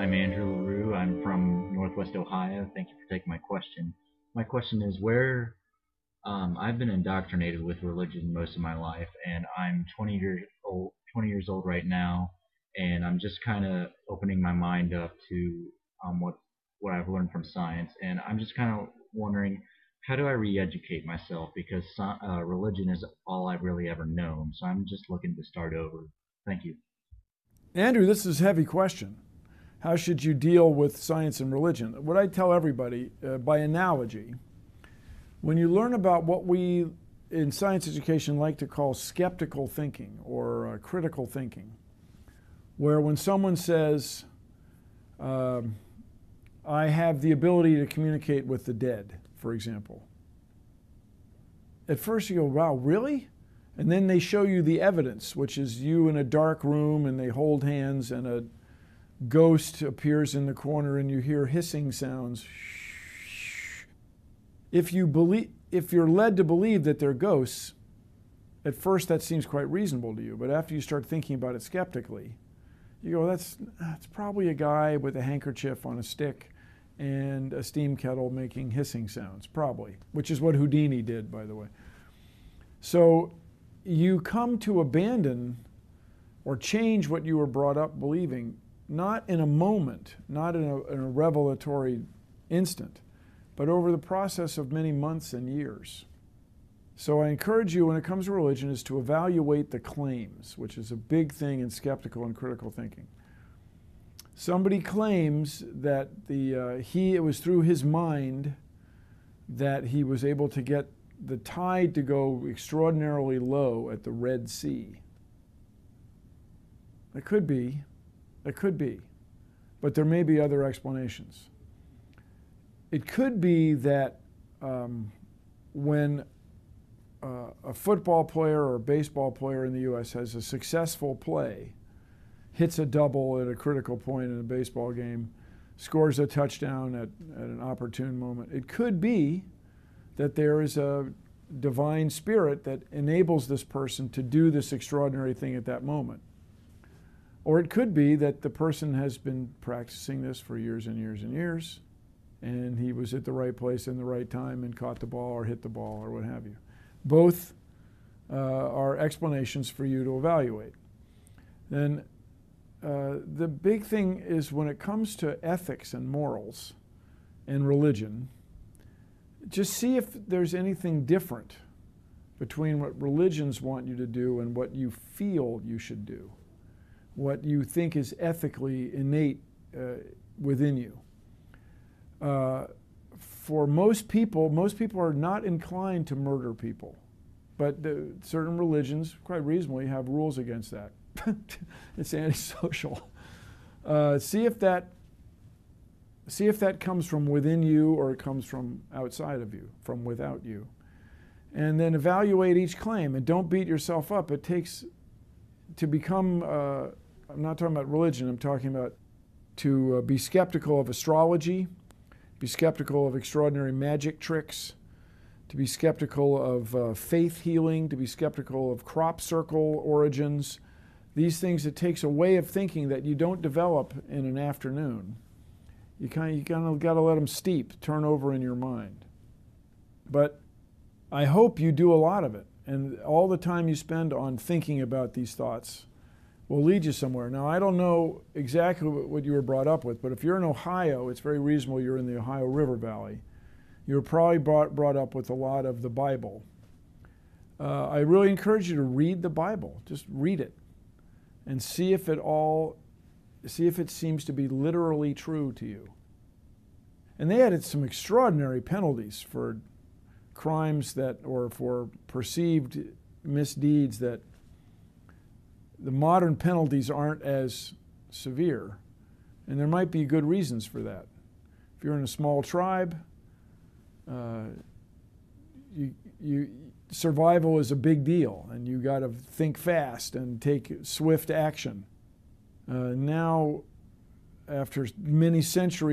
I'm Andrew LaRue. I'm from Northwest Ohio. Thank you for taking my question. My question is where I've been indoctrinated with religion most of my life, and I'm 20 years old right now, and I'm just kind of opening my mind up to what I've learned from science, and I'm just kind of wondering how do I re-educate myself because religion is all I've really ever known, so I'm just looking to start over. Thank you. Andrew, this is a heavy question. How should you deal with science and religion? What I tell everybody, by analogy, when you learn about what we in science education like to call skeptical thinking or critical thinking, where when someone says, I have the ability to communicate with the dead, for example, at first you go, wow, really? And then they show you the evidence, which is you in a dark room and they hold hands and a ghost appears in the corner and you hear hissing sounds. If you're led to believe that they're ghosts, at first that seems quite reasonable to you, but after you start thinking about it skeptically, you go, that's probably a guy with a handkerchief on a stick and a steam kettle making hissing sounds, probably, which is what Houdini did, by the way. So you come to abandon or change what you were brought up believing, not in a moment, not in a revelatory instant, but over the process of many months and years. So I encourage you when it comes to religion is to evaluate the claims, which is a big thing in skeptical and critical thinking. Somebody claims that it was through his mind that he was able to get the tide to go extraordinarily low at the Red Sea. It could be, but there may be other explanations. It could be that when a football player or a baseball player in the U.S. has a successful play, hits a double at a critical point in a baseball game, scores a touchdown at an opportune moment, it could be that there is a divine spirit that enables this person to do this extraordinary thing at that moment. Or it could be that the person has been practicing this for years and years and years, and he was at the right place in the right time and caught the ball or hit the ball or what have you. Both are explanations for you to evaluate. Then the big thing is when it comes to ethics and morals and religion, just see if there's anything different between what religions want you to do and what you feel you should do, what you think is ethically innate within you. For most people are not inclined to murder people, but certain religions, quite reasonably, have rules against that. It's antisocial. See if that comes from within you or it comes from outside of you, from without you. And then evaluate each claim and don't beat yourself up. It takes to become, I'm not talking about religion, I'm talking about to be skeptical of astrology, be skeptical of extraordinary magic tricks, to be skeptical of faith healing, to be skeptical of crop circle origins. These things, it takes a way of thinking that you don't develop in an afternoon. You kind of got to let them steep, turn over in your mind. But I hope you do a lot of it, and all the time you spend on thinking about these thoughts will lead you somewhere. Now, I don't know exactly what you were brought up with, but if you're in Ohio, it's very reasonable you're in the Ohio River Valley. You were probably brought up with a lot of the Bible. I really encourage you to read the Bible. Just read it and see if it seems to be literally true to you. And they added some extraordinary penalties for crimes or for perceived misdeeds that the modern penalties aren't as severe. And there might be good reasons for that. If you're in a small tribe, survival is a big deal, and you got to think fast and take swift action. Now, after many centuries